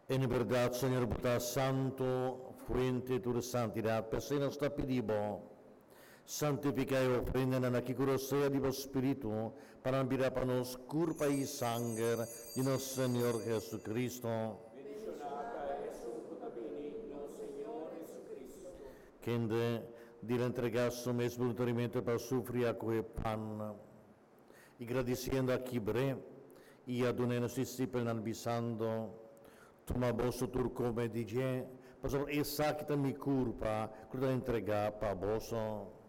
En verdad, Señor, puta santo, fuente de santidad, persona sta pedibo, santifica e ofrenda na sea di Espíritu, para enviar para nos curpa y sangre de nuestro Señor Jesucristo. Benediccionata es puta benigno, Señor Jesucristo. Quende di entregar su mes voluntariamente para sufrir a quel pan, y agradeciendo a Kibre, y a donenos discípulos albisando, toma vosso turco me dice, pastor esa kita mi curpa, kuda entregar pa vosso.